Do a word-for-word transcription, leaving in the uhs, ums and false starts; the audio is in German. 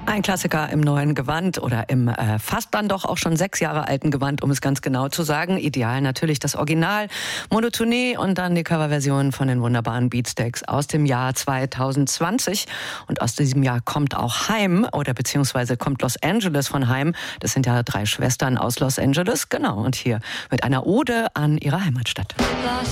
Ein Klassiker im neuen Gewand oder im äh, fast dann doch auch schon sechs Jahre alten Gewand, um es ganz genau zu sagen. Ideal natürlich das Original, Monotonie und dann die Coverversion von den wunderbaren Beatsteaks aus dem Jahr zweitausendzwanzig. Und aus diesem Jahr kommt auch Haim oder beziehungsweise kommt Los Angeles von Haim. Das sind ja drei Schwestern aus Los Angeles, genau. Und hier mit einer Ode an ihre Heimatstadt.